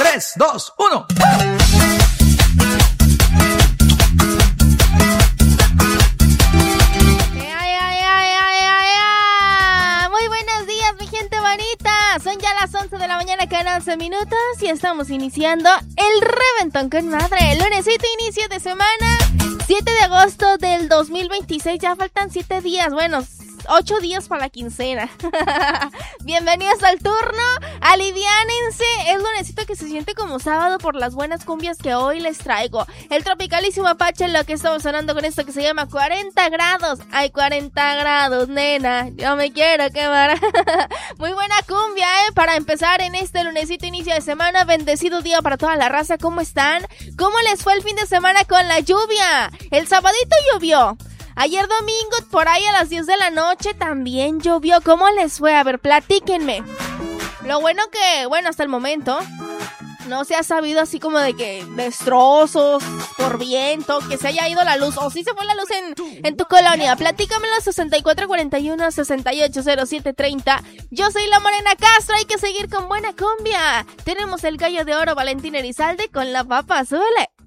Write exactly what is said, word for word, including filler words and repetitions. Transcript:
tres, dos, uno. Son ya las once de la mañana con once minutos y estamos iniciando el Reventón con Madre. Lunesito, inicio de semana, siete de agosto del dos mil veintiséis. Ya faltan siete días, bueno, ocho días para la quincena. Bienvenidos al turno, aliviánense. Es lunesito que se siente como sábado por las buenas cumbias que hoy les traigo. El tropicalísimo Apache, lo que estamos sonando con esto que se llama cuarenta grados. Ay, cuarenta grados, nena, yo me quiero quemar. Muy buena cumbia, eh, para empezar en este lunesito inicio de semana. Bendecido día para toda la raza. ¿Cómo están? ¿Cómo les fue el fin de semana con la lluvia? El sabadito llovió. Ayer domingo, por ahí a las diez de la noche, también llovió. ¿Cómo les fue? A ver, platíquenme. Lo bueno que, bueno, hasta el momento, no se ha sabido así como de que destrozos por viento, que se haya ido la luz, o si sí se fue la luz en, en tu colonia. Platícamelo a sesenta y cuatro cuarenta y uno, sesenta y ocho cero siete treinta. Yo soy la Morena Castro, hay que seguir con buena cumbia. Tenemos el gallo de oro Valentín Elizalde con la papa, súbele.